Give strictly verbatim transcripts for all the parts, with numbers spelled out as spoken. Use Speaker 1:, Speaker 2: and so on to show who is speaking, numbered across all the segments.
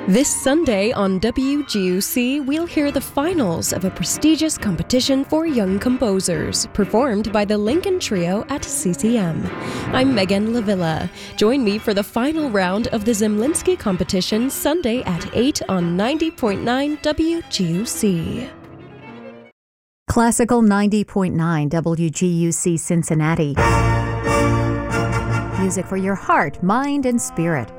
Speaker 1: This Sunday on W G U C, we'll hear the finals of a prestigious competition for young composers, performed by the Lincoln Trio at C C M. I'm Megan Lavilla. Join me for the final round of the Zemlinsky competition Sunday at eight on ninety point nine W G U C.
Speaker 2: Classical ninety point nine W G U C Cincinnati. Music for your heart, mind, and spirit.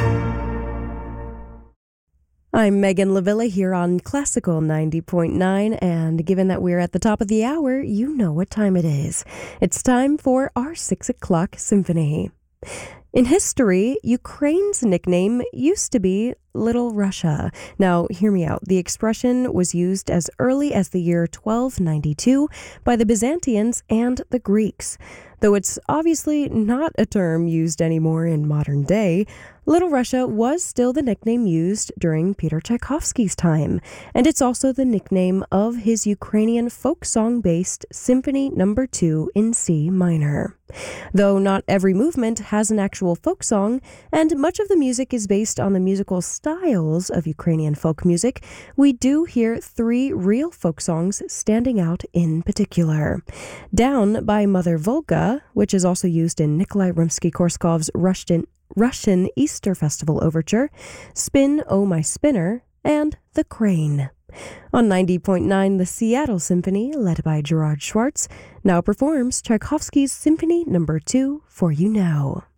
Speaker 1: I'm Megan Lavilla here on Classical ninety point nine, and given that we're at the top of the hour, you know what time it is. It's time for our six o'clock symphony. In history, Ukraine's nickname used to be Little Russia. Now, hear me out. The expression was used as early as the year twelve ninety-two by the Byzantines and the Greeks. Though it's obviously not a term used anymore in modern day, Little Russia was still the nickname used during Peter Tchaikovsky's time, and it's also the nickname of his Ukrainian folk song-based Symphony Number two in C minor. Though not every movement has an actual folk song, and much of the music is based on the musical styles of Ukrainian folk music, we do hear three real folk songs standing out in particular. Down by Mother Volga, which is also used in Nikolai Rimsky-Korsakov's Russian, Russian Easter Festival Overture, Spin, Oh My Spinner, and The Crane. On ninety point nine, the Seattle Symphony, led by Gerard Schwartz, now performs Tchaikovsky's Symphony Number two for you now.